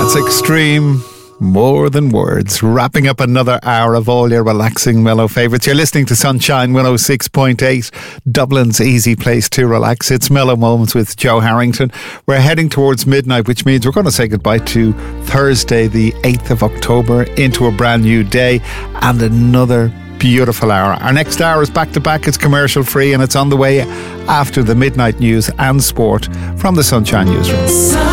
That's Extreme, More Than Words. Wrapping up another hour of all your relaxing mellow favourites. You're listening to Sunshine 106.8, Dublin's easy place to relax. It's Mellow Moments with Joe Harrington. We're heading towards midnight, which means we're going to say goodbye to Thursday, the 8th of October, into a brand new day and another beautiful hour. Our next hour is back to back. It's commercial free and it's on the way after the midnight news and sport from the Sunshine Newsroom.